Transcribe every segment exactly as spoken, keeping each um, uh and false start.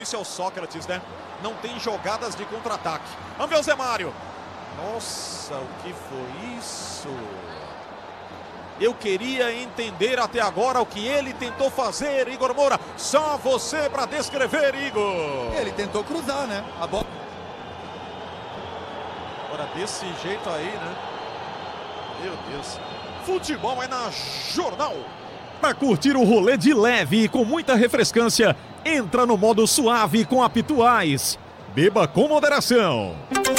Isso é o Sócrates, né? Não tem jogadas de contra-ataque. Vamos ver o Zé Mário. Nossa, o que foi isso? Eu queria entender até agora o que ele tentou fazer, Igor Moura. Só você para descrever, Igor. Ele tentou cruzar, né? A bola. Agora desse jeito aí, né? Meu Deus. Futebol é na Jornal. Para curtir o rolê de leve e com muita refrescância, entra no modo suave com a Pituais. Beba com moderação.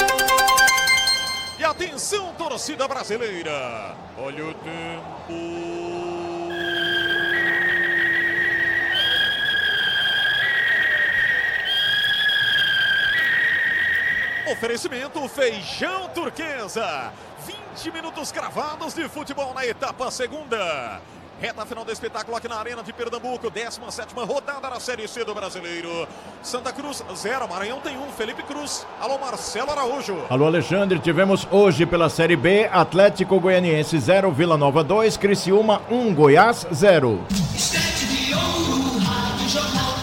E atenção, torcida brasileira. Olha o tempo. Oferecimento Feijão Turquesa. vinte minutos cravados de futebol na etapa segunda. Reta final do espetáculo aqui na Arena de Pernambuco, décima sétima rodada da Série C do Brasileiro. Santa Cruz zero, Maranhão tem um, Felipe Cruz. Alô, Marcelo Araújo. Alô, Alexandre, tivemos hoje pela Série B, Atlético Goianiense zero, Vila Nova dois, Criciúma um, Goiás zero. Estante de ouro, Rádio Jornal.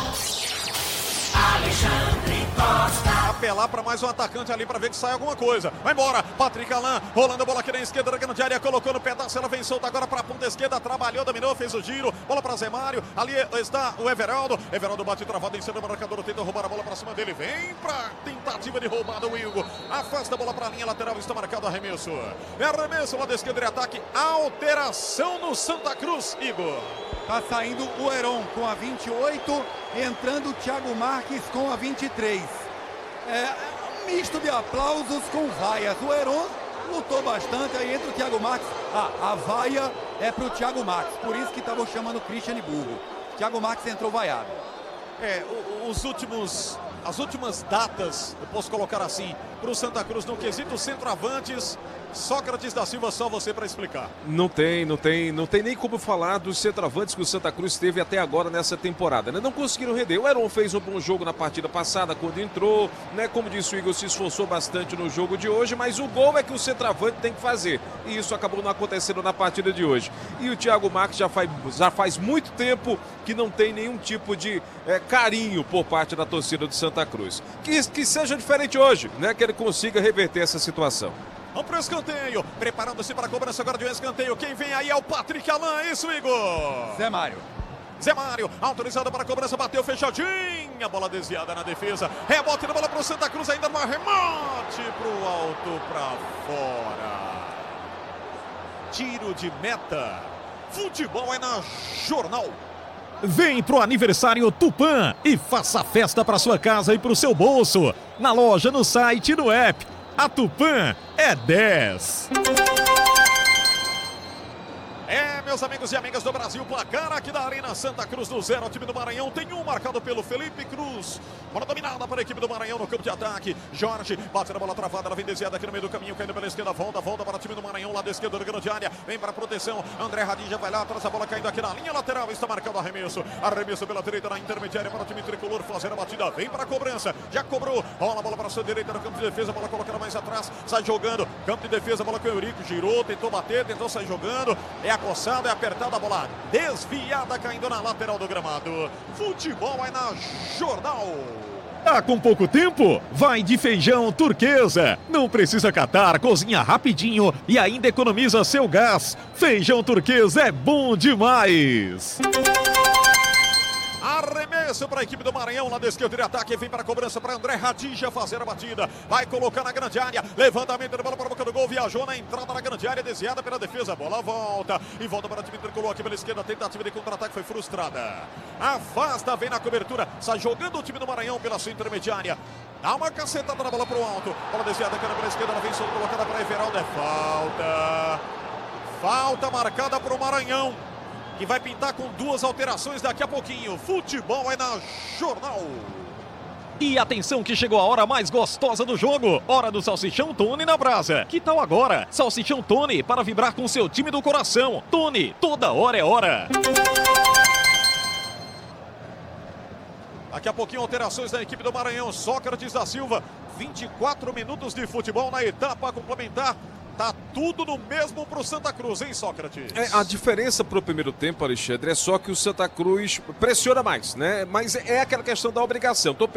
Alexandre Costa. Apelar para mais um atacante ali para ver que sai alguma coisa. Vai embora, Patrick Alain, rolando a bola aqui na esquerda da grande área, colocou no pedaço, ela vem solta agora para a ponta esquerda, trabalhou, dominou, fez o giro, bola para Zé Mário, ali está o Everaldo, Everaldo bate travado em cima do marcador, tenta roubar a bola para cima dele, vem para tentativa de roubada o Hugo, afasta a bola para a linha lateral, está marcado arremesso, é arremesso lá da esquerda de ataque, alteração no Santa Cruz, Igor. Tá saindo o Heron com a vinte e oito, entrando o Thiago Marques com a vinte e três. É um misto de aplausos com vaias. O Heron lutou bastante, aí entra o Thiago Marques. Ah, a vaia é pro Thiago Marques, por isso que estavam chamando o Christian burro. Thiago Marques entrou vaiado. É, os últimos, as últimas datas, eu posso colocar assim, pro Santa Cruz no quesito centroavantes, Sócrates da Silva, só você para explicar. Não tem, não tem, não tem nem como falar dos centroavantes que o Santa Cruz teve até agora nessa temporada, né? Não conseguiram render. O Heron fez um bom jogo na partida passada quando entrou, né? Como disse o Igor, se esforçou bastante no jogo de hoje, mas o gol é que o centroavante tem que fazer. E isso acabou não acontecendo na partida de hoje. E o Thiago Marques já faz, já faz muito tempo que não tem nenhum tipo de é, carinho por parte da torcida do Santa Cruz. Que, que seja diferente hoje, né? Que ele consiga reverter essa situação. Vamos para o escanteio, preparando-se para a cobrança agora de um escanteio. Quem vem aí é o Patrick Alain, isso, Igor. Zé Mário. Zé Mário, autorizado para a cobrança, bateu fechadinha, bola desviada na defesa. Rebote na bola para o Santa Cruz, ainda no arremate para o alto, para fora. Tiro de meta. Futebol é na Jornal. Vem pro aniversário Tupã e faça festa para sua casa e pro seu bolso. Na loja, no site e no app. A Tupã é dez. É, meus amigos e amigas do Brasil, placar aqui da Arena Santa Cruz do zero. O time do Maranhão tem um marcado pelo Felipe Cruz. Bola dominada para a equipe do Maranhão no campo de ataque. Jorge bate na bola travada, ela vem desviada aqui no meio do caminho, caindo pela esquerda, volta, volta para o time do Maranhão, lá da esquerda da grande área. Vem para a proteção, André Radija vai lá, traz a bola caindo aqui na linha lateral, está marcado arremesso. Arremesso pela direita na intermediária para o time tricolor fazer a batida. Vem para a cobrança, já cobrou, rola a bola para a sua direita no campo de defesa, bola colocada mais atrás, sai jogando, campo de defesa, bola com o Eurico, girou, tentou bater, tentou sair jogando, é acossado, é apertado. A bola desviada, caindo na lateral do gramado. Futebol é na Jornal. Tá com pouco tempo? Vai de Feijão Turquesa. Não precisa catar, cozinha rapidinho e ainda economiza seu gás. Feijão Turquesa é bom demais. Arremesso para a equipe do Maranhão, lá da esquerda de ataque, vem para a cobrança para André Radija fazer a batida, vai colocar na grande área, levantamento da bola para a boca do gol, viajou na entrada na grande área, desviada pela defesa, bola volta, e volta para o time tricolor aqui pela esquerda, tentativa de contra-ataque foi frustrada, afasta, vem na cobertura, sai jogando o time do Maranhão pela sua intermediária, dá uma cacetada na bola para o alto, bola desviada, cana pela esquerda, ela vem só colocada para Everaldo, é falta, falta marcada para o Maranhão, que vai pintar com duas alterações daqui a pouquinho. Futebol é na Jornal. E atenção que chegou a hora mais gostosa do jogo. Hora do Salsichão Tony na brasa. Que tal agora? Salsichão Tony para vibrar com seu time do coração. Tony, toda hora é hora. Daqui a pouquinho alterações da equipe do Maranhão. Sócrates da Silva. vinte e quatro minutos de futebol na etapa complementar. Tá tudo no mesmo pro Santa Cruz, hein, Sócrates? É, a diferença pro primeiro tempo, Alexandre, é só que o Santa Cruz pressiona mais, né? Mas é aquela questão da obrigação. Tô